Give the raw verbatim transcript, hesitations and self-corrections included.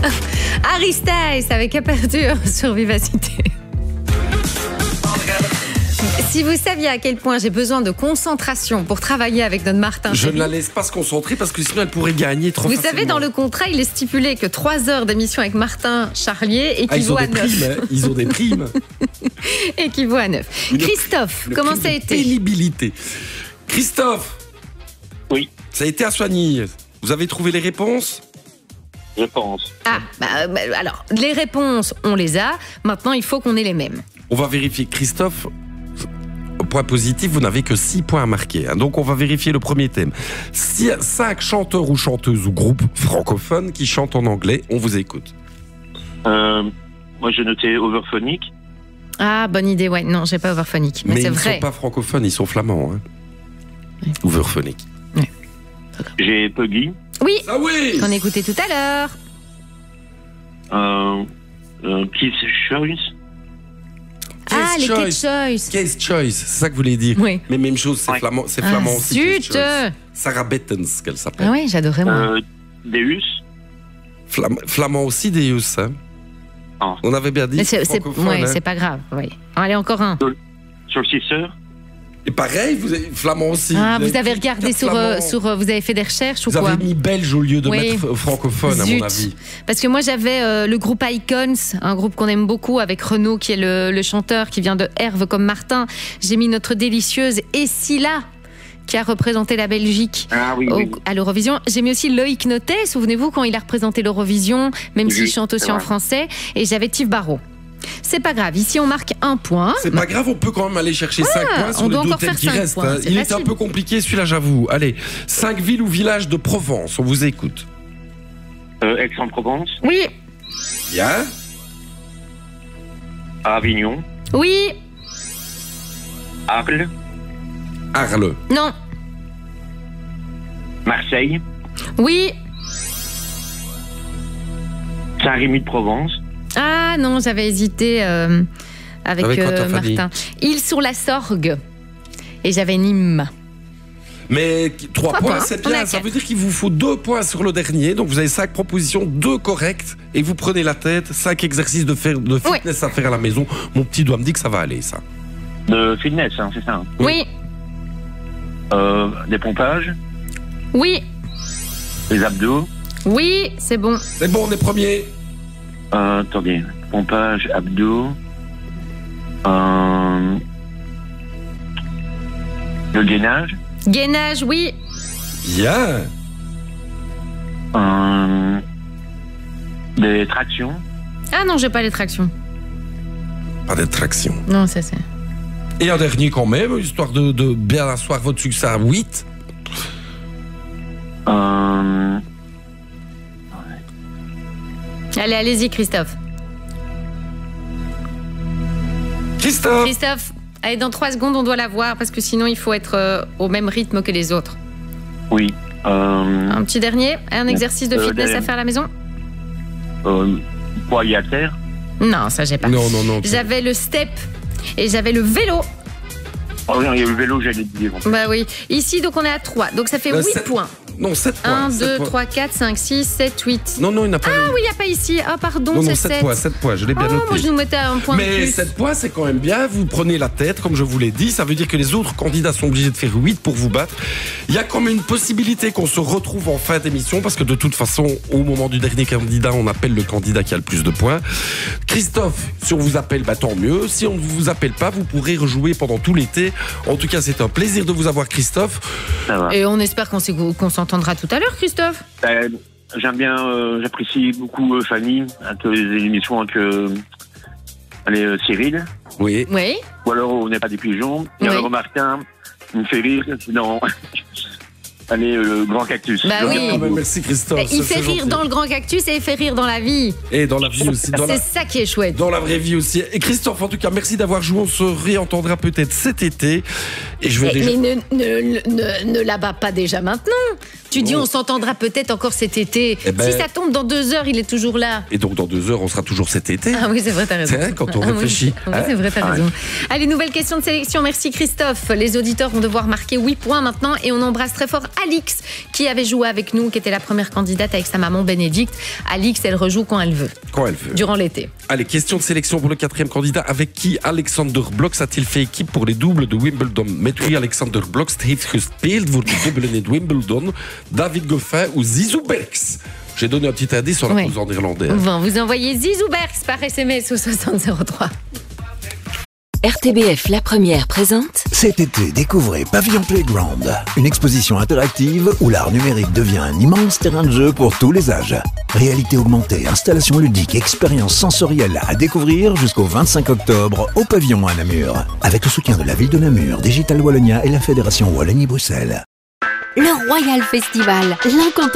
Harry Styles avec Aperture sur Vivacité. Si vous saviez à quel point j'ai besoin de concentration pour travailler avec notre Martin. Je ne la laisse pas se concentrer parce que sinon elle pourrait gagner trop Vous facilement. savez, dans le contrat, il est stipulé que trois heures d'émission avec Martin Charlier équivaut ah, à neuf. Primes, hein. Ils ont des primes. équivaut à neuf. Une Christophe, une comment prime ça a de été? Pénibilité. Christophe. Oui. Ça a été à Soigny. Vous avez trouvé les réponses? Je pense. Ah, bah, bah, alors, les réponses, on les a. Maintenant, il faut qu'on ait les mêmes. On va vérifier. Christophe, point positif, vous n'avez que six points à marquer. Hein. Donc, on va vérifier le premier thème. Si cinq chanteurs ou chanteuses ou groupes francophones qui chantent en anglais, on vous écoute. Euh, moi, j'ai noté Overphonic. Ah, bonne idée, ouais. Non, j'ai pas Overphonic. Mais, Mais c'est ils ne vrai. sont pas francophones, ils sont flamands. Hein. Oui. Overphonic. J'ai Puggy. Oui, Ah oui. qu'on écoutait tout à l'heure. Euh, euh, Kiss Choice. Ah, les Choice. Kid Choice. Case Choice, c'est ça que vous voulez dire. Oui. Mais même chose, c'est Ouais. flamand, c'est Ah, flamand aussi. Case zut. Choice. Sarah Bettens, qu'elle s'appelle. Ah oui, j'adorais moi. Euh, Deus. Flam- flamand aussi, Deus. Hein. Ah. On avait bien dit. Mais c'est, c'est, francophone, ouais, hein. c'est pas grave. Ouais. Allez, encore un. Soul Sister. Et pareil, vous avez flamand aussi. Ah, vous avez avez fait regardé quatre sur, euh, flamands. sur. euh, Vous avez fait des recherches ou Vous quoi? avez mis belge au lieu de Oui. mettre f- francophone, à Zut. mon avis. Parce que moi, j'avais euh, le groupe Icons, un groupe qu'on aime beaucoup avec Renaud, qui est le, le chanteur, qui vient de Herve comme Martin. J'ai mis notre délicieuse Essila, qui a représenté la Belgique Ah oui, au- oui. à l'Eurovision. J'ai mis aussi Loïc Notet, souvenez-vous, quand il a représenté l'Eurovision, même Oui, s'il chante aussi c'est en vrai. français. Et j'avais Tive Barrault. C'est pas grave, ici on marque un point. C'est pas grave, on peut quand même aller chercher cinq points sur on les doit deux encore thèmes faire qui cinq restent. points, hein. c'est Il est facile. un peu compliqué celui-là, j'avoue. Allez, cinq villes ou villages de Provence, on vous écoute. Euh, Aix-en-Provence. Oui, Bien. Avignon. oui, Arles. Arles. non, Marseille. oui. Saint-Rémy-de-Provence. Ah non, j'avais hésité euh, avec, Avec quoi, euh, toi, Fanny? Martin. Île sur la Sorgue. Et j'avais Nîmes. Mais trois Trois points, points, c'est on bien. a Ça quatre. veut dire qu'il vous faut deux points sur le dernier. Donc vous avez cinq propositions, deux correctes. Et vous prenez la tête. Cinq exercices de, faire, de fitness à faire à la maison. Mon petit doigt me dit que ça va aller, ça. De fitness, hein, c'est ça. hein. Oui, Euh, des pompages. oui, Des abdos. oui, c'est bon. C'est bon, on est premier. Euh, attendez. Pompage, abdos. Euh, le gainage. Gainage, oui. Bien. Euh, des tractions. Ah non, j'ai pas les tractions. Pas de traction. Non, ça c'est. Et un dernier quand même, histoire de, de bien asseoir votre succès à huit. Euh, Allez, allez-y, Christophe. Christophe. Christophe, allez, dans trois secondes, on doit la voir parce que sinon, il faut être euh, au même rythme que les autres. oui. Euh, Un petit dernier, un exercice de Euh, fitness des- à faire à la maison? euh, poids à terre. Non, ça j'ai pas. Non, non, non. J'avais le step et j'avais le vélo. Oh non, il y a le vélo, j'allais te dire. Bah oui. Ici, donc on est à trois. Donc ça fait Euh, huit sept- points. Non, sept points. un, sept deux, points. trois, quatre, cinq, six, sept, huit. Non, non, il n'a pas. Ah oui, il n'y a pas ici. Ah pardon, non, non, c'est sept sept. points, sept points, je l'ai bien Oh, noté. moi je nous mettais un point de Mais plus. sept points, c'est quand même bien. Vous prenez la tête, comme je vous l'ai dit. Ça veut dire que les autres candidats sont obligés de faire huit pour vous battre. Il y a quand même une possibilité qu'on se retrouve en fin d'émission, parce que de toute façon, au moment du dernier candidat, on appelle le candidat qui a le plus de points. Christophe, si on vous appelle, bah, tant mieux. Si on ne vous appelle pas, vous pourrez rejouer pendant tout l'été. En tout cas, c'est un plaisir de vous avoir, Christophe. Ça va. Et on espère qu'on s'est- qu'on s'entendra tout à l'heure, Christophe. Euh, J'aime bien, euh, j'apprécie beaucoup euh, Fanny, avec euh, les émissions avec euh, allez, euh, Cyril, Oui. Oui. ou alors On n'est pas des pigeons. Et Oui. alors Martin, il me fait rire dans allez, euh, le Grand Cactus. Bah Je oui. regarde Ah, bah, beaucoup. merci, Christophe. Bah, il ça, fait c'est rire gentil. dans le grand cactus et il fait rire dans la vie. Et dans la vie aussi. Dans la... C'est ça qui est chouette. Dans la vraie vie aussi. Et Christophe, en tout cas, merci d'avoir joué. On se réentendra peut-être cet été. Et je vais Mais, déjà... mais ne, ne, ne, ne la bats pas déjà maintenant. Tu dis Non. on s'entendra peut-être encore cet été. Eh ben- Si ça tombe dans deux heures, il est toujours là. Et donc, dans deux heures, on sera toujours cet été. Ah oui, c'est vrai, t'as raison. C'est vrai, quand on Ah oui. réfléchit. Oui, Hein? c'est vrai, t'as Ah raison. Allez, nouvelle question de sélection. Merci Christophe. Les auditeurs vont devoir marquer huit points maintenant et on embrasse très fort Alix qui avait joué avec nous, qui était la première candidate avec sa maman Bénédicte. Alix, elle rejoue quand elle veut. Quand elle veut. Durant l'été. Allez, question de sélection pour le quatrième candidat. Avec qui Alexander Blocks a-t-il fait équipe pour les doubles de Wimbledon? Met wie Alexander Blocks heeft gespeeld voor de dubbelen in Wimbledon? David Goffin ou Zizou Berks? J'ai donné un petit indice sur la Ouais. pause en néerlandais. Bon, vous envoyez Zizou Berks par S M S au soixante zéro trois. R T B F La Première présente Cet été, découvrez Pavillon Playground, une exposition interactive où l'art numérique devient un immense terrain de jeu pour tous les âges. Réalité augmentée, installation ludique, expérience sensorielle à découvrir jusqu'au vingt-cinq octobre au Pavillon à Namur. Avec le soutien de la ville de Namur, Digital Wallonia et la Fédération Wallonie-Bruxelles. le Royal Festival, l'incontournable.